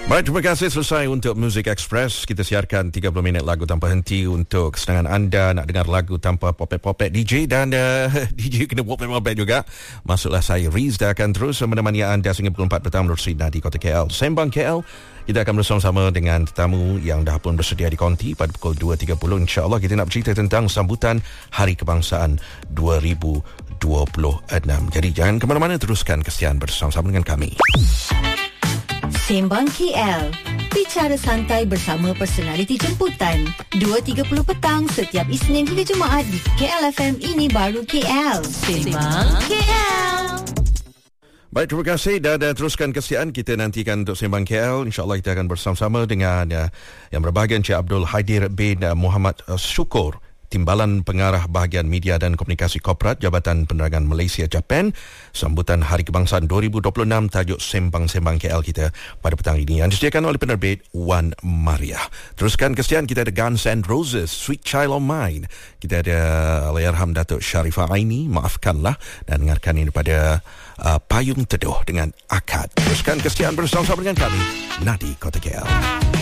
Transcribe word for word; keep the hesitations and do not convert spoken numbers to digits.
Baik, terima kasih selesai untuk Music Express. Kita siarkan tiga puluh minit lagu tanpa henti untuk kesenangan anda nak dengar lagu tanpa popet-popet D J. Dan uh, D J kena popet-popet juga. Masuklah saya, Rizda, akan terus menemani anda sehingga pukul empat petang menurut Sina di Kota K L. Sembang K L, kita akan bersama-sama dengan tetamu yang dah pun bersedia di konti pada pukul dua tiga puluh. InsyaAllah kita nak bercerita tentang sambutan Hari Kebangsaan dua ribu dua puluh enam. Jadi jangan ke mana-mana, teruskan kesian bersama-sama dengan kami. Sembang K L, bicara santai bersama personaliti jemputan. dua tiga puluh petang setiap Isnin hingga Jumaat di K L F M. Ini baru K L. Sembang K L. Baik, terima kasih dan, dan teruskan kesian kita nantikan untuk Sembang K L. InsyaAllah kita akan bersama-sama dengan uh, yang berbahagian Encik Abdul Haidir bin uh, Muhammad uh, Syukur, Timbalan Pengarah Bahagian Media dan Komunikasi Korporat Jabatan Penerangan Malaysia Japan. Sambutan Hari Kebangsaan dua ribu dua puluh enam, tajuk Sembang-Sembang K L kita pada petang ini yang disediakan oleh penerbit Wan Maria. Teruskan kesian, kita ada Guns N' Roses, Sweet Child of Mine. Kita ada Allahyarham Datuk Sharifah Aini, Maafkanlah, dan dengarkan ini pada uh, Payung Teduh dengan Akad. Teruskan kesian bersama-sama dengan kami, Nadi Kota K L.